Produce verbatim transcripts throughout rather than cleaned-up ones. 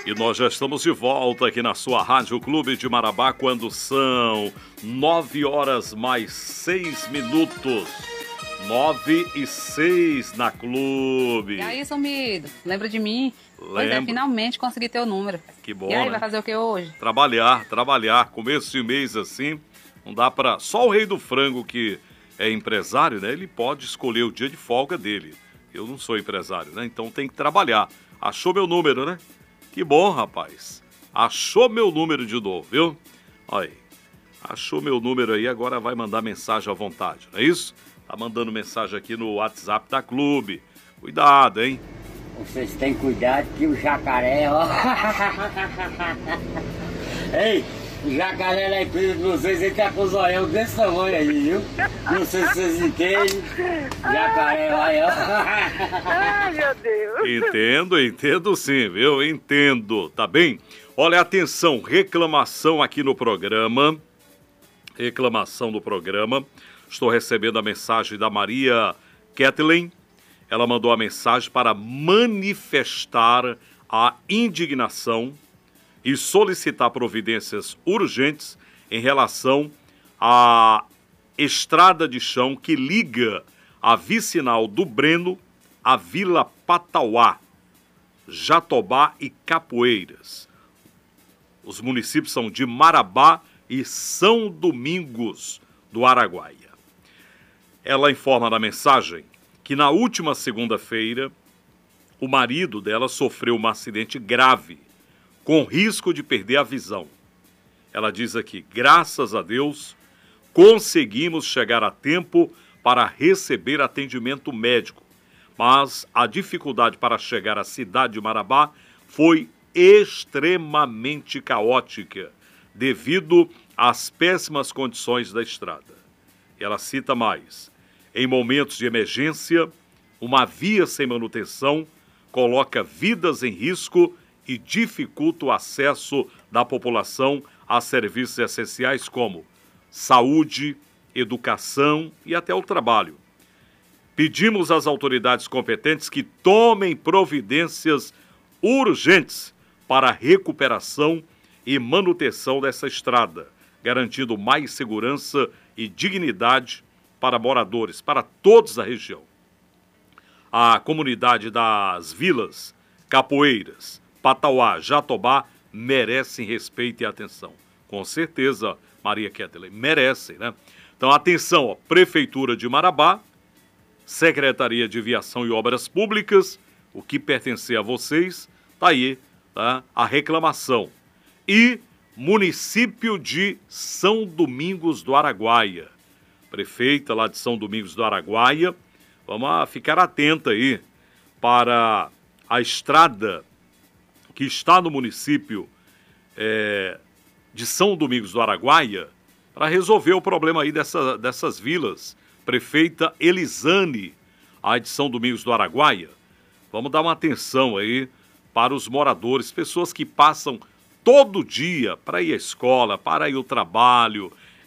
E nós já estamos de volta aqui na sua Rádio Clube de Marabá, quando são nove horas mais seis minutos. Nove e seis na Clube. E aí, sumido? Lembra de mim? Lembro. Pois é, finalmente consegui teu número. Que bom, E aí, né? vai fazer o que hoje? Trabalhar, trabalhar. Começo de mês assim, não dá pra... Só o Rei do Frango, que é empresário, né? Ele pode escolher o dia de folga dele. Eu não sou empresário, né? Então tem que trabalhar. Achou meu número, né? Que bom, rapaz. Achou meu número de novo, viu? Olha aí. Achou meu número aí, agora vai mandar mensagem à vontade, não é isso? Tá mandando mensagem aqui no WhatsApp da Clube. Cuidado, hein? Vocês têm cuidado que o jacaré, ó. Ei, o jacaré lá em Pedro, não sei se ele tá com o zoião desse tamanho aí, viu? Não sei se vocês entendem. Jacaré, olha, ó. Ai, meu Deus. Entendo, entendo sim, viu? Entendo, tá bem? Olha, atenção, reclamação aqui no programa. Reclamação do programa. Estou recebendo a mensagem da Maria Kathleen. Ela mandou a mensagem para manifestar a indignação e solicitar providências urgentes em relação à estrada de chão que liga a vicinal do Breno à Vila Patauá, Jatobá e Capoeiras. Os municípios são de Marabá e São Domingos do Araguaia. Ela informa na mensagem que na última segunda-feira o marido dela sofreu um acidente grave, com risco de perder a visão. Ela diz aqui, graças a Deus, conseguimos chegar a tempo para receber atendimento médico, mas a dificuldade para chegar à cidade de Marabá foi extremamente caótica, devido às péssimas condições da estrada. Ela cita mais, em momentos de emergência, uma via sem manutenção coloca vidas em risco e dificulta o acesso da população a serviços essenciais como saúde, educação e até o trabalho. Pedimos às autoridades competentes que tomem providências urgentes para a recuperação e manutenção dessa estrada, garantindo mais segurança e dignidade para moradores, para todos da região. A comunidade das vilas, Capoeiras, Patauá, Jatobá, merecem respeito e atenção. Com certeza, Maria Kathleen, merecem, né? Então, atenção, ó, Prefeitura de Marabá, Secretaria de Viação e Obras Públicas, o que pertencer a vocês, tá aí, tá? A reclamação. E município de São Domingos do Araguaia. Prefeita lá de São Domingos do Araguaia, vamos ficar atenta aí para a estrada que está no município é, de São Domingos do Araguaia, para resolver o problema aí dessa, dessas vilas. Prefeita Elisane, aí de São Domingos do Araguaia, vamos dar uma atenção aí para os moradores, pessoas que passam todo dia para ir à escola, para ir ao trabalho,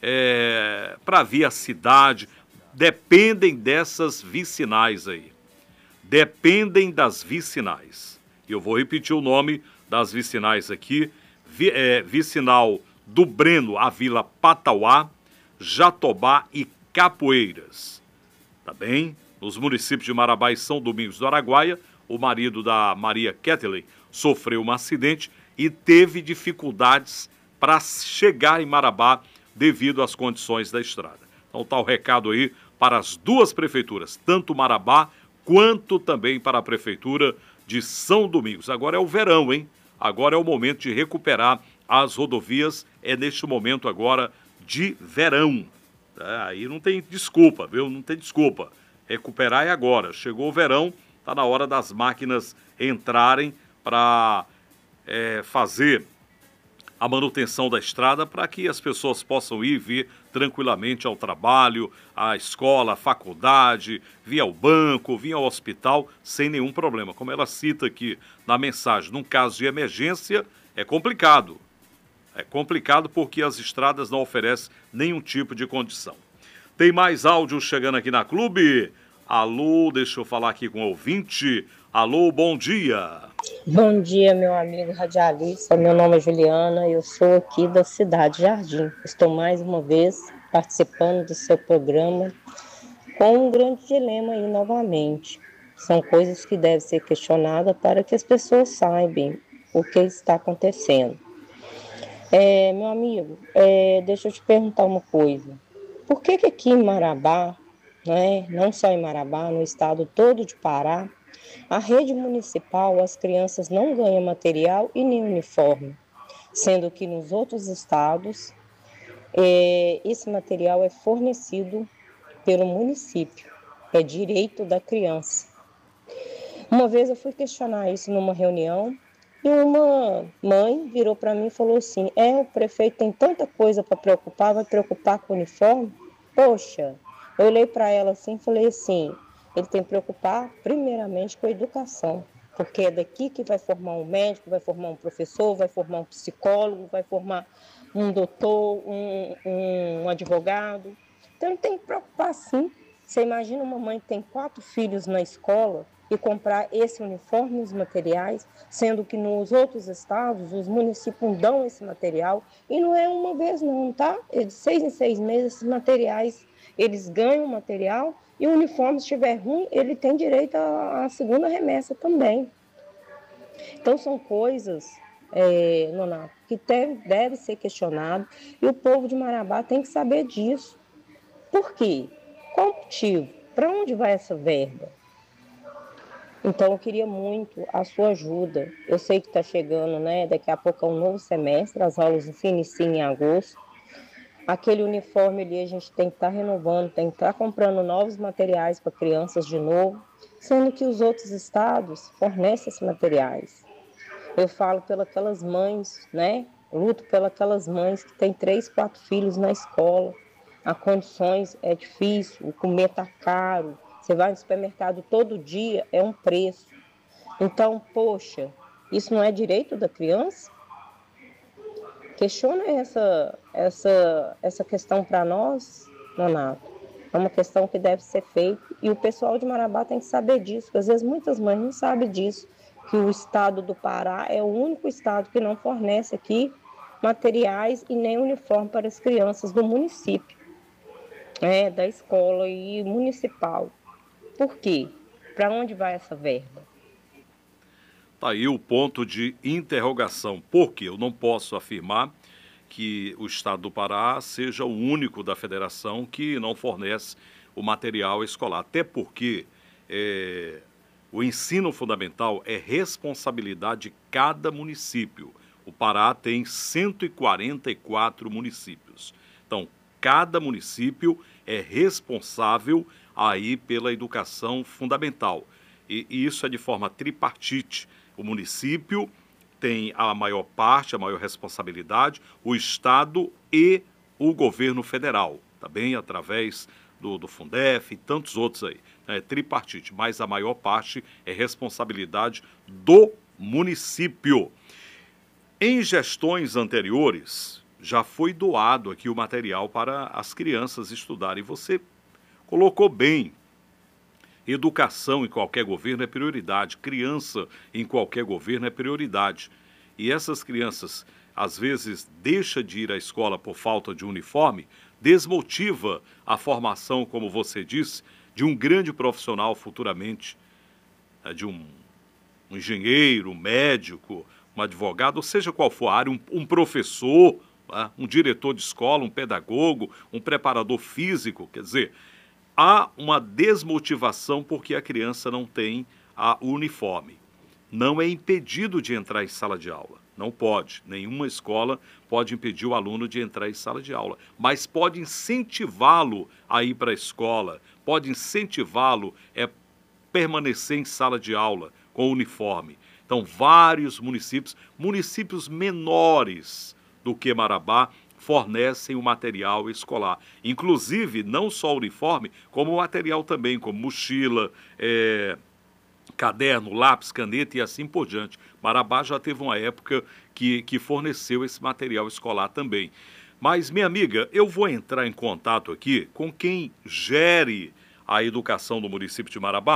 é, para vir à cidade, dependem dessas vicinais aí. Dependem das vicinais. Eu vou repetir o nome das vicinais aqui. Vi, é, vicinal do Breno, a Vila Patauá, Jatobá e Capoeiras. Tá bem? Nos municípios de Marabá e São Domingos do Araguaia, o marido da Maria Kathleen sofreu um acidente e teve dificuldades para chegar em Marabá devido às condições da estrada. Então está o recado aí para as duas prefeituras, tanto Marabá quanto também para a prefeitura de São Domingos. Agora é o verão, hein? Agora é o momento de recuperar as rodovias, é neste momento agora de verão. É, aí não tem desculpa, viu? Não tem desculpa. Recuperar é agora. Chegou o verão, está na hora das máquinas entrarem para é, fazer a manutenção da estrada para que as pessoas possam ir e vir tranquilamente ao trabalho, à escola, à faculdade, vir ao banco, vir ao hospital, sem nenhum problema. Como ela cita aqui na mensagem, num caso de emergência, é complicado. É complicado porque as estradas não oferecem nenhum tipo de condição. Tem mais áudio chegando aqui na Clube? Alô, deixa eu falar aqui com o ouvinte. Alô, bom dia. Bom dia, meu amigo radialista. Meu nome é Juliana, eu sou aqui da cidade Jardim. Estou mais uma vez participando do seu programa com um grande dilema aí novamente. São coisas que devem ser questionadas para que as pessoas saibam o que está acontecendo. É, meu amigo, é, deixa eu te perguntar uma coisa. Por que que aqui em Marabá, né, não só em Marabá, no estado todo de Pará, a rede municipal, as crianças não ganham material e nem uniforme, sendo que nos outros estados é, esse material é fornecido pelo município, é direito da criança. Uma vez eu fui questionar isso numa reunião e uma mãe virou para mim e falou assim: é, o prefeito tem tanta coisa para preocupar, vai preocupar com o uniforme? Poxa, eu olhei para ela assim e falei assim: ele tem que preocupar primeiramente com a educação, porque é daqui que vai formar um médico, vai formar um professor, vai formar um psicólogo, vai formar um doutor, um, um, um advogado. Então ele tem que preocupar sim. Você imagina uma mãe que tem quatro filhos na escola e comprar esse uniforme e os materiais, sendo que nos outros estados os municípios dão esse material, e não é uma vez não, tá? É de seis em seis meses esses materiais, eles ganham material, e o uniforme, se estiver ruim, ele tem direito à segunda remessa também. Então são coisas, é, Nonato, que deve, deve ser questionado, e o povo de Marabá tem que saber disso. Por quê? Qual o motivo? Para onde vai essa verba? Então, eu queria muito a sua ajuda. Eu sei que está chegando, né? Daqui a pouco é um novo semestre, as aulas se iniciam em agosto. Aquele uniforme ali a gente tem que estar tá renovando, tem que estar tá comprando novos materiais para crianças de novo, sendo que os outros estados fornecem esses materiais. Eu falo pelas mães, né? Luto pelas mães que têm três, quatro filhos na escola. As condições é difícil, o comer está caro. Você vai no supermercado todo dia, é um preço. Então, poxa, isso não é direito da criança? Questiona essa, essa, essa questão para nós, Nonato. É uma questão que deve ser feita e o pessoal de Marabá tem que saber disso, porque às vezes muitas mães não sabem disso, que o estado do Pará é o único estado que não fornece aqui materiais e nem uniforme para as crianças do município, né, da escola e municipal. Por quê? Para onde vai essa verba? Está aí o ponto de interrogação, porque eu não posso afirmar que o estado do Pará seja o único da federação que não fornece o material escolar, até porque é, o ensino fundamental é responsabilidade de cada município. O Pará tem cento e quarenta e quatro municípios, então cada município é responsável aí pela educação fundamental. E, e isso é de forma tripartite. O município tem a maior parte, a maior responsabilidade, o Estado e o governo federal, tá bem? Através do, do Fundef e tantos outros aí. É tripartite, mas a maior parte é responsabilidade do município. Em gestões anteriores, já foi doado aqui o material para as crianças estudarem. Você colocou bem, educação em qualquer governo é prioridade, criança em qualquer governo é prioridade. E essas crianças, às vezes, deixam de ir à escola por falta de uniforme, desmotiva a formação, como você disse, de um grande profissional futuramente, de um, um engenheiro, um médico, um advogado, ou seja qual for a área, um, um professor, um diretor de escola, um pedagogo, um preparador físico, quer dizer, há uma desmotivação porque a criança não tem a uniforme. Não é impedido de entrar em sala de aula, não pode. Nenhuma escola pode impedir o aluno de entrar em sala de aula, mas pode incentivá-lo a ir para a escola, pode incentivá-lo a permanecer em sala de aula com uniforme. Então, vários municípios, municípios menores do que Marabá, fornecem o material escolar. Inclusive, não só o uniforme, como material também, como mochila, é, caderno, lápis, caneta e assim por diante. Marabá já teve uma época que, que forneceu esse material escolar também. Mas, minha amiga, eu vou entrar em contato aqui com quem gere a educação do município de Marabá,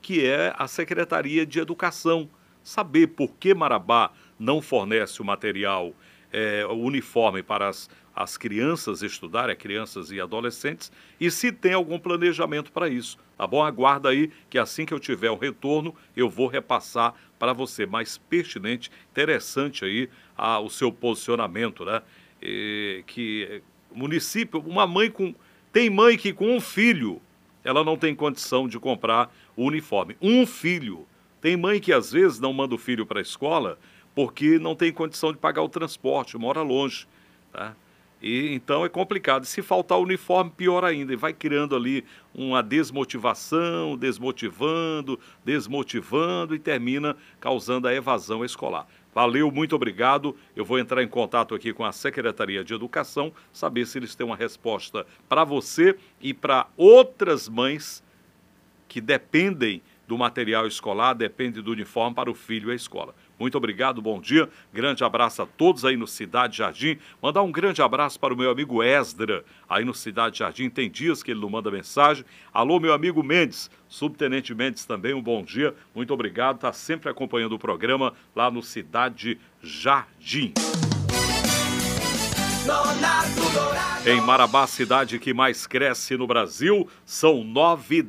que é a Secretaria de Educação. Saber por que Marabá não fornece o material, é, o uniforme para as, as crianças estudarem, crianças e adolescentes, e se tem algum planejamento para isso. Tá bom? Aguarda aí que assim que eu tiver o retorno, eu vou repassar para você. Mais pertinente, interessante aí a, o seu posicionamento, né? E, que município, uma mãe com... Tem mãe que com um filho, ela não tem condição de comprar o uniforme. Um filho. Tem mãe que às vezes não manda o filho para a escola porque não tem condição de pagar o transporte, mora longe, tá? E então é complicado. E se faltar o uniforme, pior ainda. E vai criando ali uma desmotivação, desmotivando, desmotivando e termina causando a evasão escolar. Valeu, muito obrigado. Eu vou entrar em contato aqui com a Secretaria de Educação, saber se eles têm uma resposta para você e para outras mães que dependem do material escolar, dependem do uniforme para o filho e a escola. Muito obrigado, bom dia, grande abraço a todos aí no Cidade Jardim. Mandar um grande abraço para o meu amigo Esdra, aí no Cidade Jardim, tem dias que ele não manda mensagem. Alô, meu amigo Mendes, Subtenente Mendes também, um bom dia, muito obrigado, está sempre acompanhando o programa lá no Cidade Jardim. Em Marabá, cidade que mais cresce no Brasil, são nove